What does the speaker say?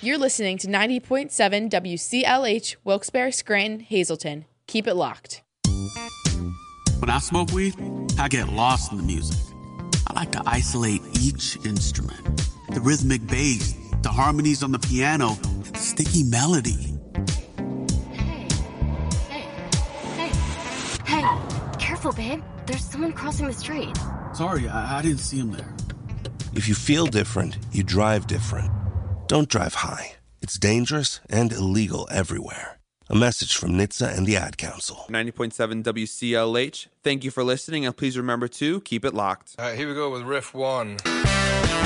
You're listening to 90.7 WCLH, Wilkes-Barre, Scranton, Hazleton. Keep it locked. When I smoke weed, I get lost in the music. I like to isolate each instrument. The rhythmic bass, the harmonies on the piano, the sticky melody. Hey, careful, babe. There's someone crossing the street. Sorry, I didn't see him there. If you feel different, you drive different. Don't drive high. It's dangerous and illegal everywhere. A message from NHTSA and the Ad Council. 90.7 WCLH. Thank you for listening, and please remember to keep it locked. All right, here we go with riff 1.